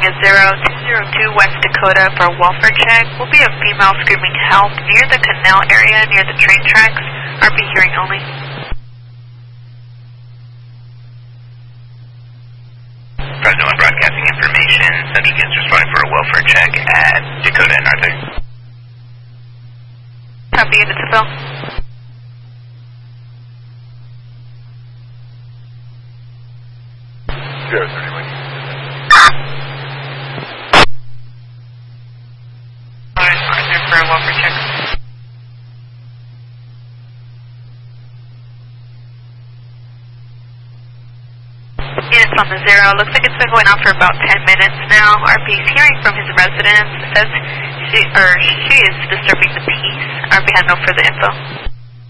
is 0202 West Dakota for a welfare check. Will be a female screaming help near the canal area near the train tracks. RP hearing only. President 1 broadcasting information. Central units responding for a welfare check at Dakota and Arthur. Copy, unit to fill. Sierra 31. Arthur for a welfare check. Units on the 0. Looks like it's been going on for about 10 minutes now. RP is hearing from his residence. Says she is disturbing the peace. RP had no further info.